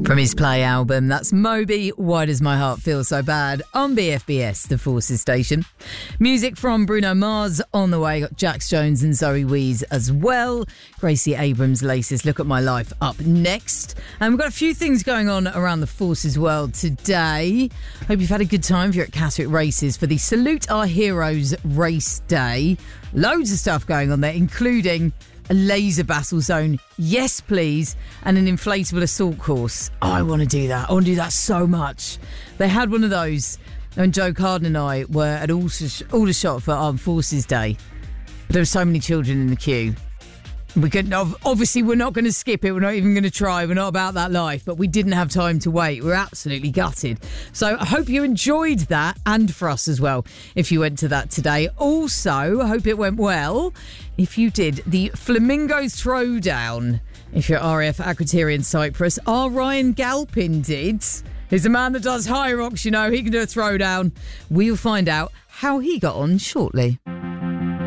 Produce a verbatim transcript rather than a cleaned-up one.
From his Play album, that's Moby, Why Does My Heart Feel So Bad, on B F B S, the Forces station. Music from Bruno Mars on the way, got Jax Jones and Zoe Wees as well. Gracie Abrams' latest Look at My Life up next. And we've got a few things going on around the Forces world today. Hope you've had a good time if you're at Catterick Races for the Salute Our Heroes race day. Loads of stuff going on there, including a laser battle zone, yes please, and an inflatable assault course. Oh, I want to do that. I want to do that so much. They had one of those when Joe Carden and I were at Aldershot for Armed Forces Day. But there were so many children in the queue. We couldn't, obviously we're not going to skip it, we're not even going to try, we're not about that life, but we didn't have time to wait. We're absolutely gutted. So I hope you enjoyed that, and for us as well, if you went to that today. Also, I hope it went well if you did the Flamingo Throwdown. If you're R A F Akrotiri in Cyprus, our Ryan Galpin did. He's a man that does high rocks, you know, he can do a throwdown. We'll find out how he got on shortly.